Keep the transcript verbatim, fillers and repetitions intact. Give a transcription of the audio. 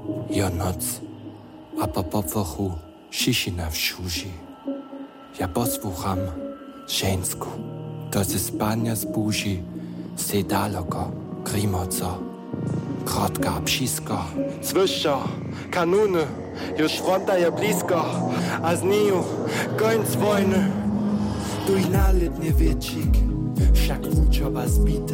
Jo noc, a po povrchu šišina v šuži. Ja poslucham žensku, to se spanja zbuži, se daleko, grimoco, krotka pšisko, słyszę, kanuny, już fronta je blisko, a z niju końc wojny. Tu i naletnie wiecik, však vúčova zbita,